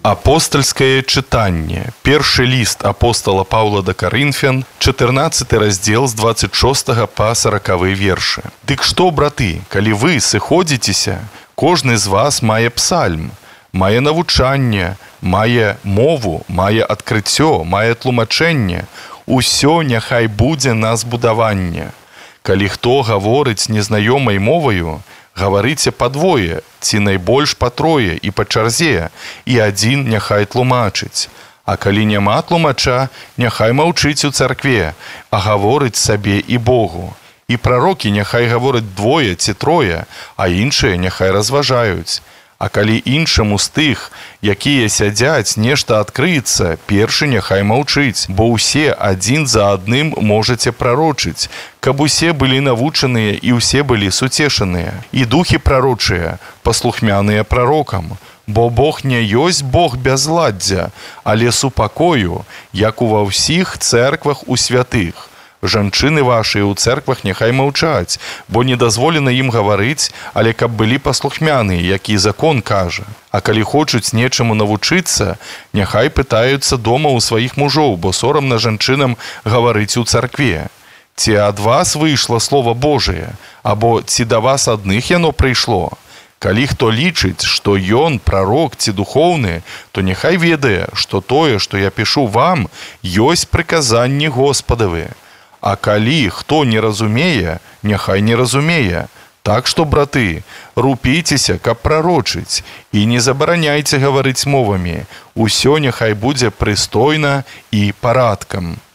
Апостольское читанне. Першы ліст апостола Паўла да Карынфян, 14 раздзел з 26 па 40 вершы. Дык што, браты, калі вы сыходзіцеся, кожны з вас мае псальм, мае навучанне, мае мову, мае адкрыццё, мае тлумачэнне. Усё няхай будзе на збудаванне. Калі хто гаворыць незнаёмай моваю, гаварыце падвое, ці найбольш па трое і па чарзе, і адзін няхай тлумачыць. А калі няма тлумача, няхай маўчыць у царкве, а гаворыць сабе і Богу. І прарокі няхай гавораць двое ці трое, а іншыя няхай разважаюць. А калі іншаму з тых, якія сядзяць, нешта адкрыецца, першы няхай маўчыць, бо ўсе адзін за адным можаце прарочыць, каб усе былі навучаныя і ўсе былі суцешаныя. І духі прарочыя, паслухмяныя прарокам. Бо Бог не ёсць Бог бязладдзя, але супакою, як ува ўсіх цэрквах у святых. Жанчыны вашыя ў цэрквах няхай маўчаць, бо не дазволена ім гаварыць, але каб былі паслухмяныя, які закон кажа. А калі хочуць нечаму навучыцца, няхай пытаюцца дома ў сваіх мужоў, бо сорамна жанчынам гаварыць у царкве. Ці ад вас выйшла Слова Божие, або ці да вас адных яно прыйшло? Калі хто лічыць, што ён прарок ці духоўны, то няхай ведае, што тое, што я пішу вам, ёсць прыказанні Господавы. А калі хто не разумее, няхай не разумее. Так што, браты, рупіцеся, каб прарочыць, і не забараняйце гаварыць мовамі. Усё няхай будзе прыстойна і парадкам.